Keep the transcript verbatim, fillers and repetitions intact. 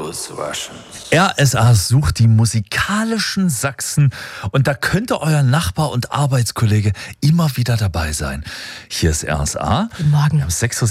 those Russians. R S A sucht die musikalischen Sachsen und da könnte euer Nachbar und Arbeitskollege immer wieder dabei sein. Hier ist R S A. Guten Morgen. Wir haben sechs Uhr